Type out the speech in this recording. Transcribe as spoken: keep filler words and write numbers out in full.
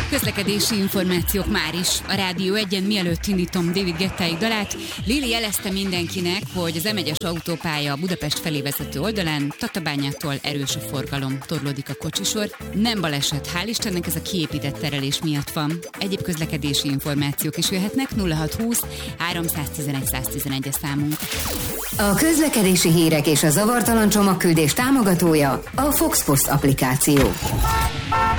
Közlekedési információk már is. A Rádió egyen, mielőtt indítom David Guettai dalát, Lili jelezte mindenkinek, hogy az em egyes autópálya Budapest felé vezető oldalán Tatabányától erős a forgalom, torlódik a kocsisor. Nem baleset, hál' Istennek, ez a kiépített terelés miatt van. Egyéb közlekedési információk is jöhetnek, nulla hat húsz háromszáztizenegy száztizenegy a számunk. A közlekedési hírek és a zavartalan csomagküldés támogatója a Fox Post applikáció.